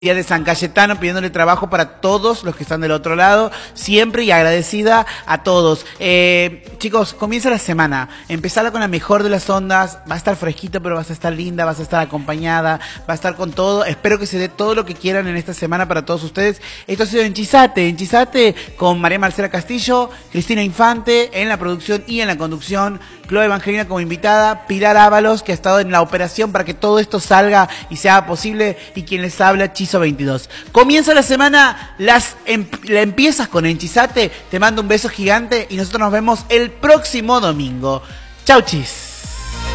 Día de San Cayetano, pidiéndole trabajo para todos los que están del otro lado, siempre, y agradecida a todos. Chicos, comienza la semana, empezala con la mejor de las ondas, va a estar fresquito, pero vas a estar linda, vas a estar acompañada, va a estar con todo. Espero que se dé todo lo que quieran en esta semana para todos ustedes. Esto ha sido Enchizate con María Marcela Castillo, Cristina Infante en la producción y en la conducción, Chloe Evangelina como invitada, Pilar Ábalos, que ha estado en la operación para que todo esto salga y sea posible, y quien les habla, Chizo 22. Comienza la semana, la empiezas con Enchizate, te mando un beso gigante y nosotros nos vemos el próximo domingo. Chau, chis.